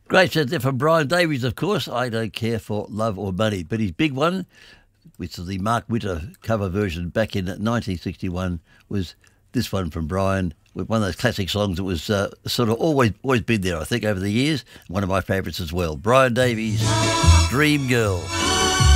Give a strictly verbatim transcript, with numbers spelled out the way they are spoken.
Great set there from Brian Davies, of course. I Don't Care for Love or Money. But his big one, which is the Mark Winter cover version back in nineteen sixty-one, was this one from Brian, with one of those classic songs that was uh, sort of always always been there, I think, over the years. One of my favourites as well. Brian Davies, Dream Girl.